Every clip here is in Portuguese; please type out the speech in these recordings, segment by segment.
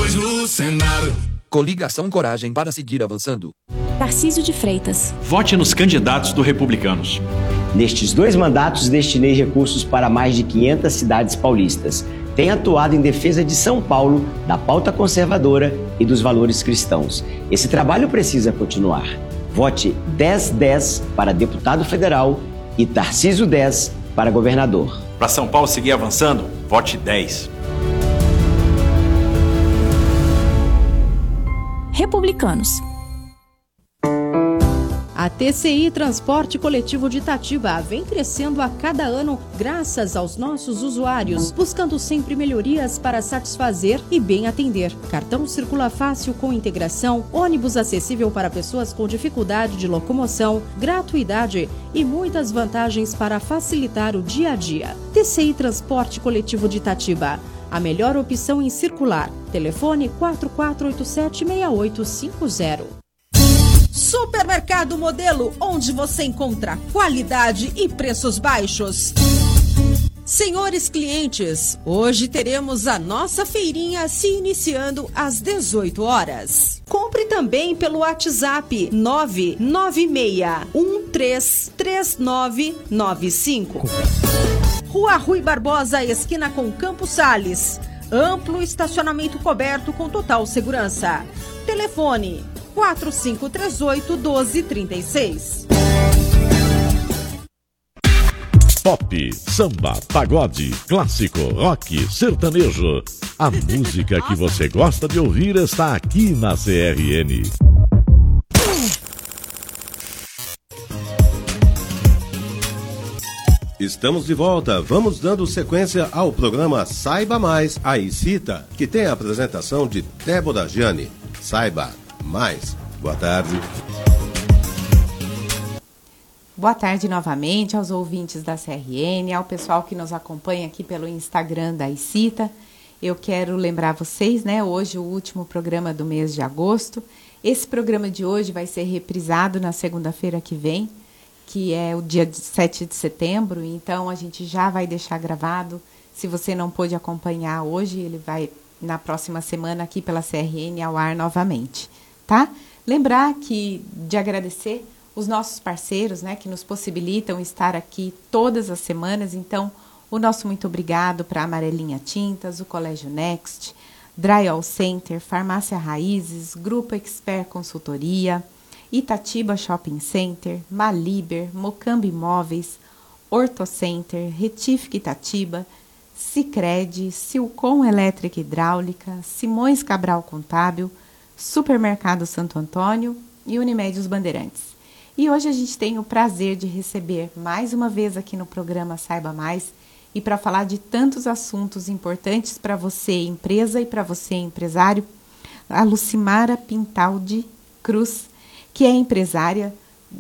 dois no Senado. Coligação Coragem para seguir avançando. Tarcísio de Freitas. Vote nos candidatos do Republicanos. Nestes 2 mandatos, destinei recursos para mais de 500 cidades paulistas. Tenho atuado em defesa de São Paulo, da pauta conservadora e dos valores cristãos. Esse trabalho precisa continuar. Vote 1010 para deputado federal e Tarcísio 10 para governador. Para São Paulo seguir avançando, vote 10. Republicanos. A TCI Transporte Coletivo de Itatiba vem crescendo a cada ano graças aos nossos usuários, buscando sempre melhorias para satisfazer e bem atender. Cartão circula fácil com integração, ônibus acessível para pessoas com dificuldade de locomoção, gratuidade e muitas vantagens para facilitar o dia a dia. TCI Transporte Coletivo de Itatiba, a melhor opção em circular. Telefone 4487-6850. Supermercado Modelo, onde você encontra qualidade e preços baixos. Senhores clientes, hoje teremos a nossa feirinha se iniciando às 18 horas. Compre também pelo WhatsApp 996133995. Rua Rui Barbosa, esquina com Campos Sales. Amplo estacionamento coberto com total segurança. Telefone 4538-1236. Pop, samba, pagode, clássico, rock, sertanejo. A música que você gosta de ouvir está aqui na CRN. Estamos de volta. Vamos dando sequência ao programa Saiba Mais, a ICITA, que tem a apresentação de Débora Gianni. Saiba mais. Boa tarde. Boa tarde novamente aos ouvintes da CRN, ao pessoal que nos acompanha aqui pelo Instagram da ICITA. Eu quero lembrar vocês, hoje o último programa do mês de agosto. Esse programa de hoje vai ser reprisado na segunda-feira que vem, que é o dia 7 de setembro, então a gente já vai deixar gravado. Se você não pôde acompanhar hoje, ele vai na próxima semana aqui pela CRN ao ar novamente, tá? Lembrar de agradecer os nossos parceiros, que nos possibilitam estar aqui todas as semanas. Então, o nosso muito obrigado para a Amarelinha Tintas, o Colégio Next, Dryall Center, Farmácia Raízes, Grupo Expert Consultoria, Itatiba Shopping Center, Maliber, Mocambo Imóveis, Hortocenter, Retific Itatiba, Sicredi, Silcom Elétrica e Hidráulica, Simões Cabral Contábil, Supermercado Santo Antônio e Unimed Os Bandeirantes. E hoje a gente tem o prazer de receber mais uma vez aqui no programa Saiba Mais e para falar de tantos assuntos importantes para você, empresa, e para você, empresário, a Lucimara Pintaldi Cruz, que é empresária,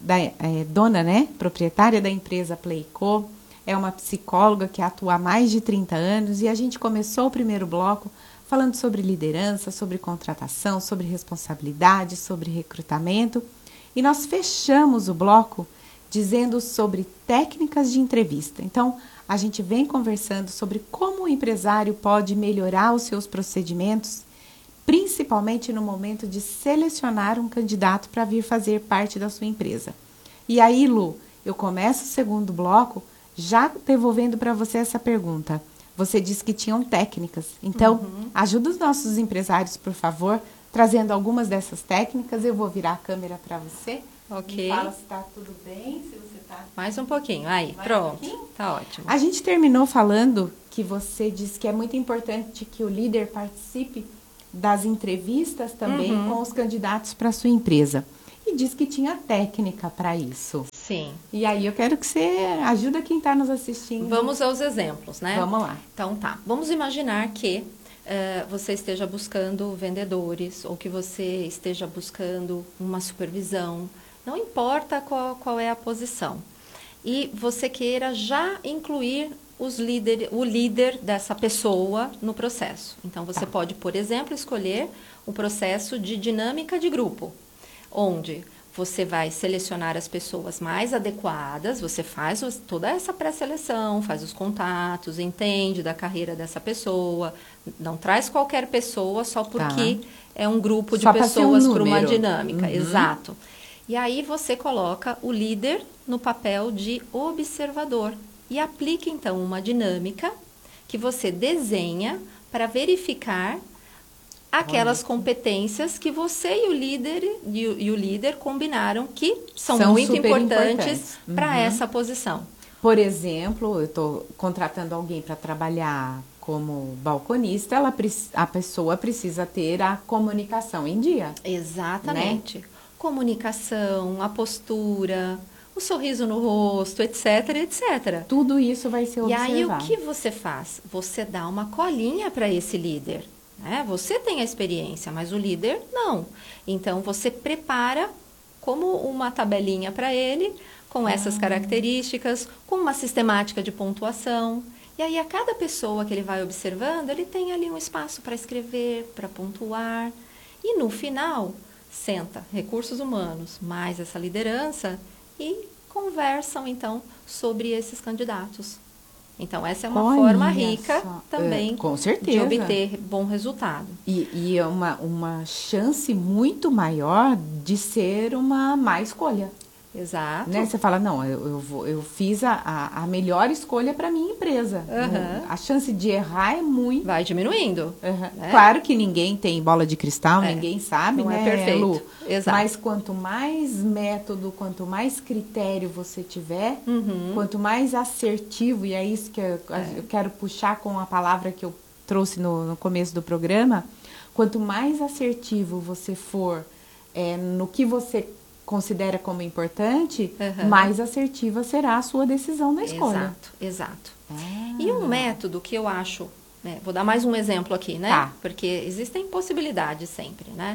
dona, proprietária da empresa Playco, é uma psicóloga que atua há mais de 30 anos e a gente começou o primeiro bloco falando sobre liderança, sobre contratação, sobre responsabilidade, sobre recrutamento. E nós fechamos o bloco dizendo sobre técnicas de entrevista. Então, a gente vem conversando sobre como o empresário pode melhorar os seus procedimentos, principalmente no momento de selecionar um candidato para vir fazer parte da sua empresa. E aí, Lu, eu começo o segundo bloco já devolvendo para você essa pergunta. Você disse que tinham técnicas. Então, ajuda os nossos empresários, por favor, trazendo algumas dessas técnicas. Eu vou virar a câmera para você. Ok. Me fala se está tudo bem, se você está... Mais um pouquinho. Aí, pronto. Tá ótimo. A gente terminou falando que você disse que é muito importante que o líder participe das entrevistas também com os candidatos para a sua empresa. E disse que tinha técnica para isso. Sim. E aí eu quero que você ajude quem está nos assistindo. Vamos aos exemplos, né? Vamos lá. Então tá. Vamos imaginar que você esteja buscando vendedores ou que você esteja buscando uma supervisão. Não importa qual é a posição. E você queira já incluir o líder dessa pessoa no processo. Então, você pode, por exemplo, escolher um processo de dinâmica de grupo, onde você vai selecionar as pessoas mais adequadas, você faz toda essa pré-seleção, faz os contatos, entende da carreira dessa pessoa, não traz qualquer pessoa só porque é um grupo de pessoas para uma dinâmica. Exato. E aí você coloca o líder no papel de observador e aplica, então, uma dinâmica que você desenha para verificar aquelas competências que você e o líder combinaram que são muito importantes para essa posição. Por exemplo, eu estou contratando alguém para trabalhar como balconista, a pessoa precisa ter a comunicação em dia. Exatamente. Né? Comunicação, a postura, o sorriso no rosto, etc, etc. Tudo isso vai ser observado. E aí o que você faz? Você dá uma colinha para esse líder. Né? Você tem a experiência, mas o líder não. Então, você prepara como uma tabelinha para ele, com essas características, com uma sistemática de pontuação. E aí, a cada pessoa que ele vai observando, ele tem ali um espaço para escrever, para pontuar. E no final, senta recursos humanos, mais essa liderança, e conversam, então, sobre esses candidatos. Então, essa é uma forma rica também com certeza, de obter bom resultado. E é uma chance muito maior de ser uma má escolha. Exato. Né? Você fala, não, eu fiz a melhor escolha para a minha empresa. A chance de errar é muito... Vai diminuindo. Né? Claro que ninguém tem bola de cristal, ninguém sabe, não né, é perfeito. Lu? Exato. Mas quanto mais método, quanto mais critério você tiver, quanto mais assertivo, e é isso que eu quero puxar com a palavra que eu trouxe no começo do programa, quanto mais assertivo você for no que você considera como importante, mais assertiva será a sua decisão na escolha. Exato. E um método que eu acho, né, vou dar mais um exemplo aqui, né? Porque existem possibilidades sempre, né?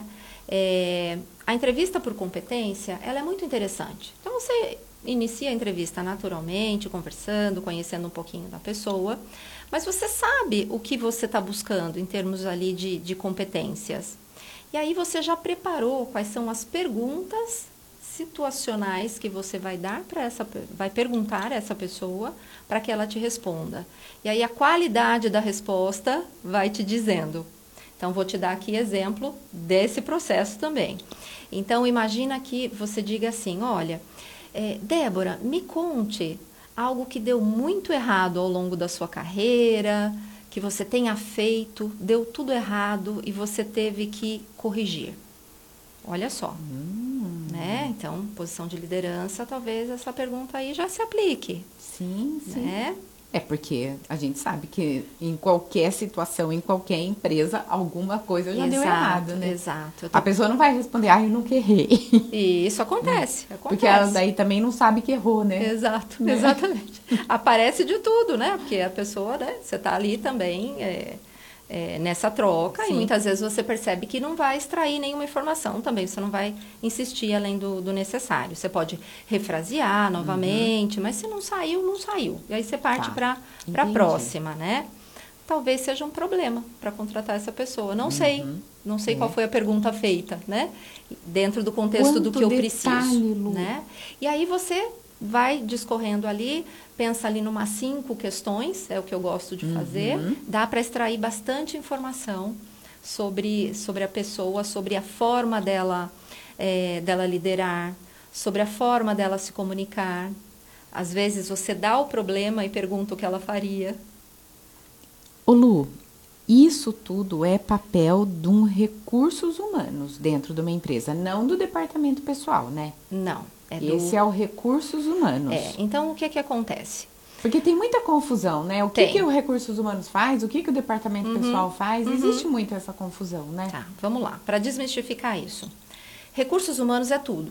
A entrevista por competência, ela é muito interessante. Então, você inicia a entrevista naturalmente, conversando, conhecendo um pouquinho da pessoa, mas você sabe o que você está buscando em termos ali de competências. E aí você já preparou quais são as perguntas situacionais que você vai vai perguntar a essa pessoa para que ela te responda. E aí a qualidade da resposta vai te dizendo. Então, vou te dar aqui exemplo desse processo também. Então, imagina que você diga assim, olha, Débora, me conte algo que deu muito errado ao longo da sua carreira, que você tenha feito, deu tudo errado e você teve que corrigir. Olha só, né? Então, posição de liderança, talvez essa pergunta aí já se aplique. Sim. Né? É porque a gente sabe que em qualquer situação, em qualquer empresa, alguma coisa já deu errado, né? Exato. A pessoa não vai responder, eu nunca errei. E isso acontece. Porque ela daí também não sabe que errou, né? Exato, né? Exatamente. Aparece de tudo, né? Porque a pessoa, né? Você está ali também nessa troca. Sim. E muitas vezes você percebe que não vai extrair nenhuma informação também. Você não vai insistir além do necessário. Você pode refrasear novamente, mas se não saiu, não saiu. E aí você parte para a próxima, né? Talvez seja um problema para contratar essa pessoa. Não sei. Não sei qual foi a pergunta feita, né? Dentro do contexto do que eu preciso. Né? E aí você vai discorrendo ali, pensa ali numas 5 questões, é o que eu gosto de fazer. Dá para extrair bastante informação sobre a pessoa, sobre a forma dela liderar, sobre a forma dela se comunicar. Às vezes você dá o problema e pergunta o que ela faria. Ô Lu, isso tudo é papel de um recursos humanos dentro de uma empresa, não do departamento pessoal, né? Não. Esse é o recursos humanos. Então o que acontece? Porque tem muita confusão, né? O que o recursos humanos faz, o que o departamento pessoal faz, existe muito essa confusão, né? Tá, vamos lá, para desmistificar isso. Recursos humanos é tudo.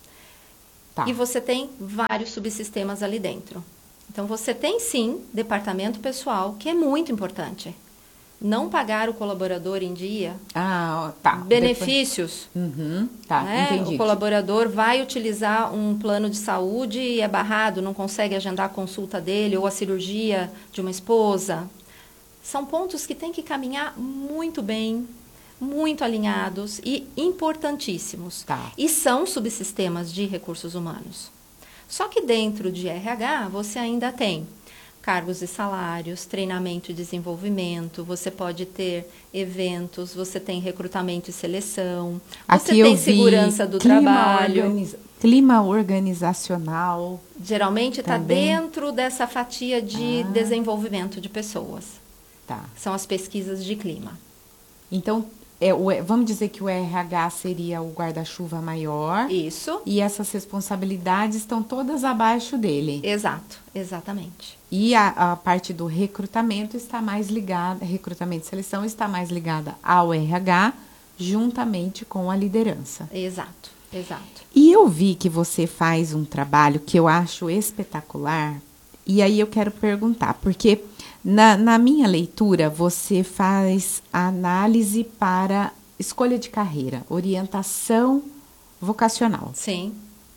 E você tem vários subsistemas ali dentro. Então você tem sim departamento pessoal, que é muito importante. Não pagar o colaborador em dia. Benefícios. Né? Entendi. O colaborador vai utilizar um plano de saúde e é barrado, não consegue agendar a consulta dele ou a cirurgia de uma esposa. São pontos que tem que caminhar muito bem. muito alinhados e importantíssimos. E são subsistemas de recursos humanos. Só que dentro de RH, você ainda tem cargos e salários, treinamento e desenvolvimento, você pode ter eventos, você tem recrutamento e seleção, você tem segurança do trabalho. Clima organizacional. Geralmente está dentro dessa fatia de desenvolvimento de pessoas. São as pesquisas de clima. Então, vamos dizer que o RH seria o guarda-chuva maior. Isso. E essas responsabilidades estão todas abaixo dele. Exato, exatamente. E a parte do recrutamento está mais ligada, recrutamento e seleção está mais ligada ao RH, juntamente com a liderança. Exato, exato. E eu vi que você faz um trabalho que eu acho espetacular, e aí eu quero perguntar, porque na minha leitura você faz análise para escolha de carreira, orientação vocacional. Sim.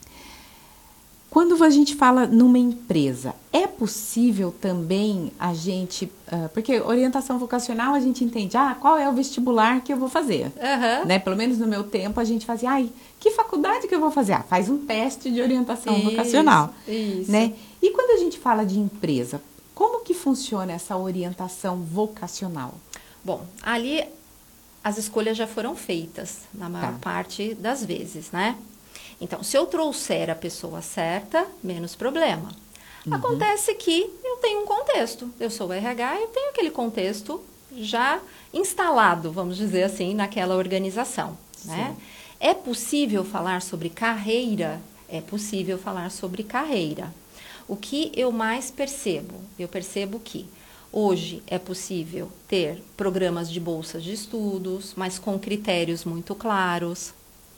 Quando a gente fala numa empresa, é possível também a gente... porque orientação vocacional a gente entende, qual é o vestibular que eu vou fazer? Né? Pelo menos no meu tempo a gente fazia, que faculdade que eu vou fazer? Faz um teste de orientação vocacional. Isso. Né? E quando a gente fala de empresa, como que funciona essa orientação vocacional? Bom, ali as escolhas já foram feitas, na maior parte das vezes, né? Então, se eu trouxer a pessoa certa, menos problema. Acontece que eu tenho um contexto. Eu sou o RH e eu tenho aquele contexto já instalado, vamos dizer assim, naquela organização. Né? É possível falar sobre carreira? É possível falar sobre carreira. O que eu mais percebo? Eu percebo que hoje é possível ter programas de bolsas de estudos, mas com critérios muito claros.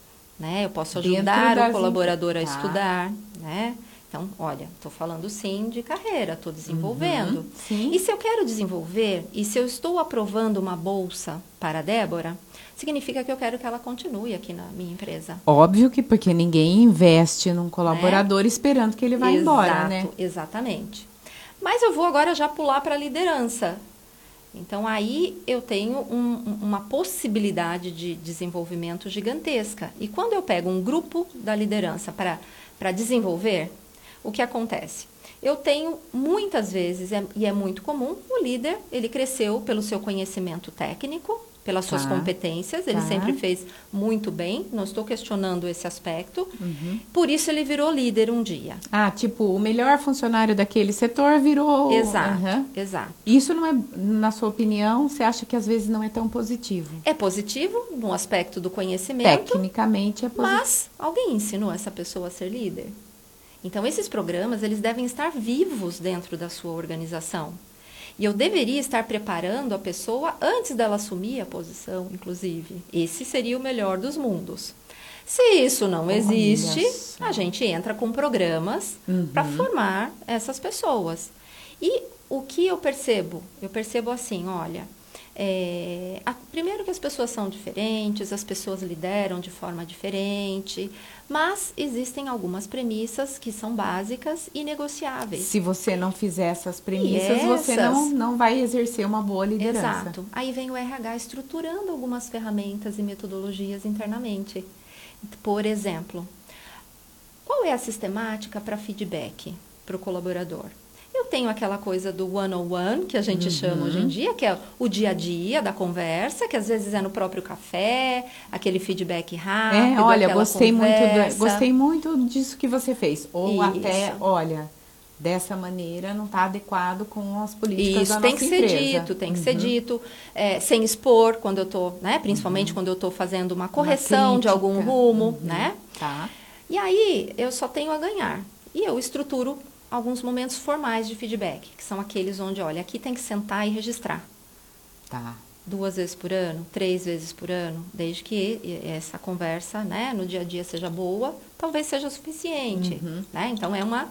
Né? Eu posso ajudar o colaborador a estudar, né? Então, olha, estou falando sim de carreira, estou desenvolvendo. E se eu quero desenvolver, e se eu estou aprovando uma bolsa para a Débora, significa que eu quero que ela continue aqui na minha empresa. Óbvio que porque ninguém investe num colaborador esperando que ele vá embora, né? Exatamente. Mas eu vou agora já pular para a liderança. Então, aí eu tenho uma possibilidade de desenvolvimento gigantesca. E quando eu pego um grupo da liderança para desenvolver, o que acontece? Eu tenho muitas vezes, e é muito comum, o líder, ele cresceu pelo seu conhecimento técnico, pelas suas competências, ele sempre fez muito bem, não estou questionando esse aspecto, por isso ele virou líder um dia. Tipo, o melhor funcionário daquele setor virou... Exato, exato. Isso não é, na sua opinião, você acha que às vezes não é tão positivo? É positivo no aspecto do conhecimento. Tecnicamente é positivo. Mas alguém ensinou essa pessoa a ser líder. Então, esses programas, eles devem estar vivos dentro da sua organização. E eu deveria estar preparando a pessoa antes dela assumir a posição, inclusive. Esse seria o melhor dos mundos. Se isso não existe, a gente entra com programas para formar essas pessoas. E o que eu percebo? Eu percebo assim, olha, primeiro que as pessoas são diferentes, as pessoas lideram de forma diferente, mas existem algumas premissas que são básicas e negociáveis. Se você não fizer essas premissas, você não vai exercer uma boa liderança. Exato. Aí vem o RH estruturando algumas ferramentas e metodologias internamente. Por exemplo, qual é a sistemática para feedback para o colaborador? Eu tenho aquela coisa do one-on-one, que a gente chama hoje em dia, que é o dia a dia da conversa, que às vezes é no próprio café, aquele feedback rápido, olha, gostei muito disso que você fez. Ou até, olha, dessa maneira não está adequado com as políticas da nossa empresa. Isso tem que ser dito, sem expor, quando eu estou, né, principalmente quando eu estou fazendo uma correção de algum rumo, né? E aí, eu só tenho a ganhar. E eu estruturo alguns momentos formais de feedback, que são aqueles onde, olha, aqui tem que sentar e registrar. 2 vezes por ano, 3 vezes por ano, desde que essa conversa, né, no dia a dia seja boa, talvez seja suficiente. Né? Então, é uma